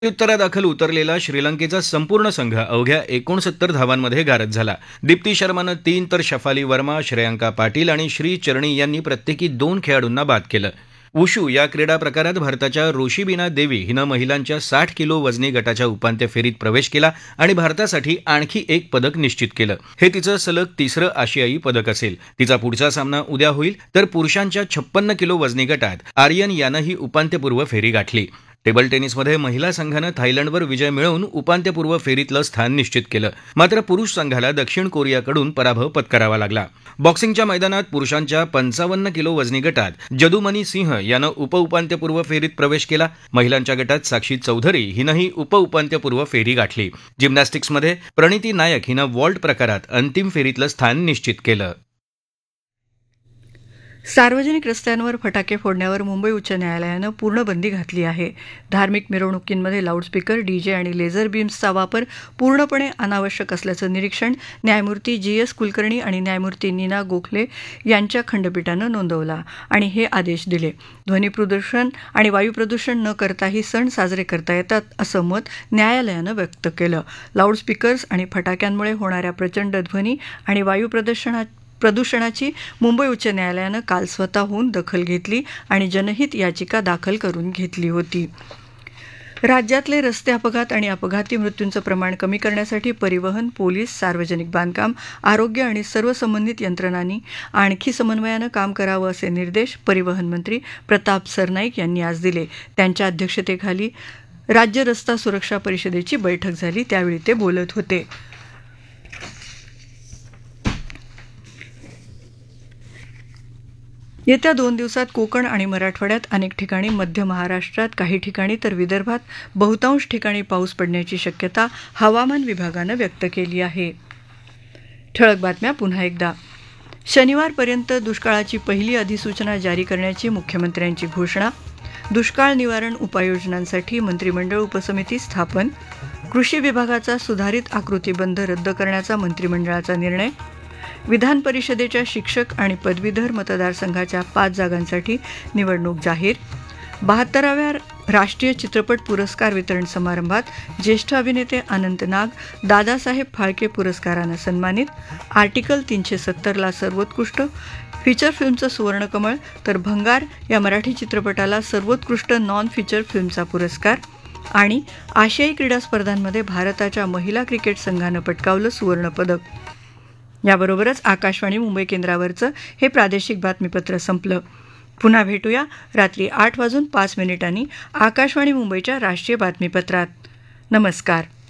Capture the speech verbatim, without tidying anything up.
उत्तरादाखल उतरलेला श्रीलंकेचा संपूर्ण संघ अवघ्या एकोणसत्तर धावांमध्ये गारद झाला. दीप्ती शर्मानं तीन तर शफाली वर्मा, श्रेयांका पाटील आणि श्री चरणी यांनी प्रत्येकी दोन खेळाडूंना बाद केलं. वुशू या क्रीडा प्रकारात भारताच्या रोशिबिना देवी हिनं महिलांच्या साठ किलो वजनी गटाच्या उपांत्य फेरीत प्रवेश केला आणि भारतासाठी आणखी एक पदक निश्चित केलं. हे तिचं सलग तिसरं आशियाई पदक असेल. तिचा पुढचा सामना उद्या होईल. तर पुरुषांच्या छप्पन्न किलो वजनी गटात आर्यन यानंही उपांत्यपूर्व फेरी गाठली. टेबल टेनिसमध्ये महिला संघानं थायलंडवर विजय मिळवून उपांत्यपूर्व फेरीतलं स्थान निश्चित केलं. मात्र पुरुष संघाला दक्षिण कोरियाकडून पराभव पत्करावा लागला. बॉक्सिंगच्या मैदानात पुरुषांच्या पंचावन्न किलो वजनी गटात जदुमनी सिंह यानं उपउपांत्यपूर्व फेरीत प्रवेश केला. महिलांच्या गटात साक्षी चौधरी हिनंही उपउपांत्यपूर्व फेरी गाठली. जिम्नॅस्टिक्समध्ये प्रणिती नायक हिनं वॉल्ट प्रकारात अंतिम फेरीतलं स्थान निश्चित केलं. सार्वजनिक रस्त्यांवर फटाके फोडण्यावर मुंबई उच्च न्यायालयानं पूर्ण बंदी घातली आहे. धार्मिक मिरवणुकींमध्ये लाऊडस्पीकर, डीजे आणि लेझर बीम्सचा वापर पूर्णपणे अनावश्यक असल्याचं निरीक्षण न्यायमूर्ती जी एस कुलकर्णी आणि न्यायमूर्ती नीना गोखले यांच्या खंडपीठानं नोंदवला आणि हे आदेश दिले. ध्वनी प्रदूषण आणि वायू प्रदूषण न करताही सण साजरे करता येतात असं मत न्यायालयानं व्यक्त केलं. लाऊडस्पीकर्स आणि फटाक्यांमुळे होणाऱ्या प्रचंड ध्वनी आणि वायू प्रदूषणात प्रदूषणाची मुंबई उच्च न्यायालयानं काल स्वतःहून दखल घेतली आणि जनहित याचिका दाखल करून घेतली होती. राज्यातले रस्ते अपघात आणि अपघाती मृत्यूंचं प्रमाण कमी करण्यासाठी परिवहन, पोलीस, सार्वजनिक बांधकाम, आरोग्य आणि सर्व संबंधित यंत्रणांनी आणखी समन्वयानं काम करावं असे निर्देश परिवहन मंत्री प्रताप सरनाईक यांनी आज दिले. त्यांच्या अध्यक्षतेखाली राज्य रस्ता सुरक्षा परिषदेची बैठक झाली, त्यावेळी ते बोलत होते. येत्या दोन दिवसात कोकण आणि मराठवाड्यात अनेक ठिकाणी, मध्य महाराष्ट्रात काही ठिकाणी तर विदर्भात बहुतांश ठिकाणी पाऊस पडण्याची शक्यता हवामान विभागानं व्यक्त केली आहे. ठळक बातम्या पुन्हा एकदा. शनिवारपर्यंत दुष्काळाची पहिली अधिसूचना जारी करण्याची मुख्यमंत्र्यांची घोषणा. दुष्काळ निवारण उपाययोजनांसाठी मंत्रिमंडळ उपसमिती स्थापन. कृषी विभागाचा सुधारित आकृतीबंध रद्द करण्याचा मंत्रिमंडळाचा निर्णय. विधान परिषदेच्या शिक्षक आणि पदवीधर मतदारसंघाच्या पाच जागांसाठी निवडणूक जाहीर. बहात्तराव्या राष्ट्रीय चित्रपट पुरस्कार वितरण समारंभात ज्येष्ठ अभिनेते अनंत नाग दादासाहेब फाळके पुरस्कारानं सन्मानित. आर्टिकल तीनशे सत्तरला सर्वोत्कृष्ट फीचर फिल्मचं सुवर्णकमळ, तर भंगार या मराठी चित्रपटाला सर्वोत्कृष्ट नॉन फीचर फिल्मचा पुरस्कार. आणि आशियाई क्रीडा स्पर्धांमध्ये भारताच्या महिला क्रिकेट संघानं पटकावलं सुवर्णपदक. याबरोबरच आकाशवाणी मुंबई केंद्रावरचं हे प्रादेशिक बातमीपत्र संपलं. पुन्हा भेटूया रात्री आठ वाजून पाच मिनिटांनी आकाशवाणी मुंबईच्या राष्ट्रीय बातमीपत्रात. नमस्कार.